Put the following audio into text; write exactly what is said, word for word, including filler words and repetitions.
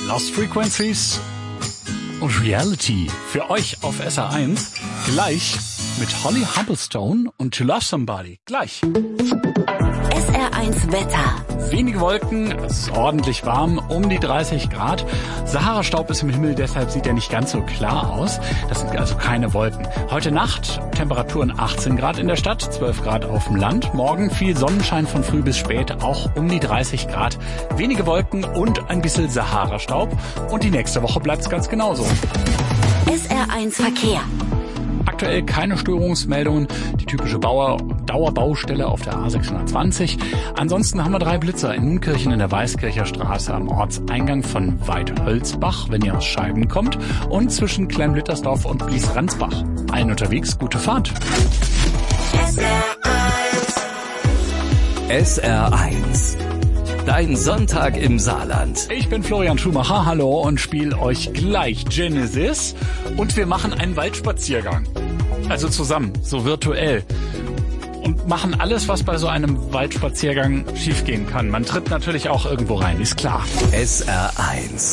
Lost Frequencies und Reality für euch auf S R eins. Gleich mit Holly Humblestone und To Love Somebody. Gleich. S R eins Wetter. Wenige Wolken, es ist ordentlich warm, um die dreißig Grad. Sahara-Staub ist im Himmel, deshalb sieht er nicht ganz so klar aus. Das sind also keine Wolken. Heute Nacht Temperaturen achtzehn Grad in der Stadt, zwölf Grad auf dem Land. Morgen viel Sonnenschein von früh bis spät, auch um die dreißig Grad. Wenige Wolken und ein bisschen Sahara-Staub. Und die nächste Woche bleibt es ganz genauso. S R eins Verkehr. Aktuell keine Störungsmeldungen, die typische Bauer Dauerbaustelle auf der A sechshundertzwanzig. Ansonsten haben wir drei Blitzer in Nunkirchen in der Weißkircher Straße am Ortseingang von Weidhölzbach, wenn ihr aus Scheiben kommt, und zwischen Klein-Blittersdorf und Blies-Ransbach. Allen unterwegs, gute Fahrt. S R eins. S R eins. Dein Sonntag im Saarland. Ich bin Florian Schumacher, hallo, und spiele euch gleich Genesis. Und wir machen einen Waldspaziergang. Also zusammen, so virtuell. Und machen alles, was bei so einem Waldspaziergang schiefgehen kann. Man tritt natürlich auch irgendwo rein, ist klar. S R eins.